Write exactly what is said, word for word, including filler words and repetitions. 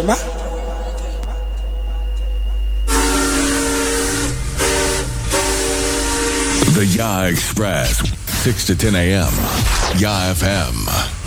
The Ya Express, six to ten a.m. Ya F M.